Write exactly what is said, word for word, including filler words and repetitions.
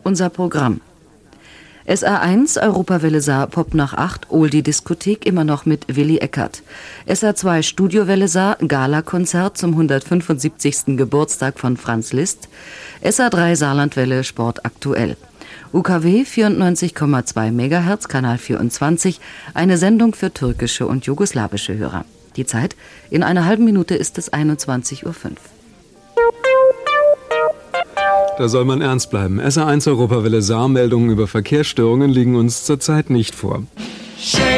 Unser Programm. S R eins, Europawelle Saar, Pop nach acht, Oldie-Diskothek, immer noch mit Willy Eckert. S R zwei, Studiowelle Saar, Gala-Konzert zum hundertfünfundsiebzigsten Geburtstag von Franz Liszt. S R drei, Saarlandwelle, Sport aktuell. U K W vierundneunzig Komma zwei Megahertz, Kanal vierundzwanzig, eine Sendung für türkische und jugoslawische Hörer. Die Zeit, in einer halben Minute ist es einundzwanzig Uhr fünf. Da soll man ernst bleiben. S R eins Europawelle Saar, Meldungen über Verkehrsstörungen liegen uns zurzeit nicht vor.